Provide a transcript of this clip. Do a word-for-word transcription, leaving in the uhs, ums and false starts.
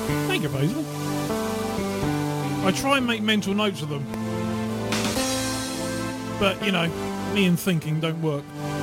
Thank you, Basil. I try and make mental notes of them. But, you know, me and thinking don't work.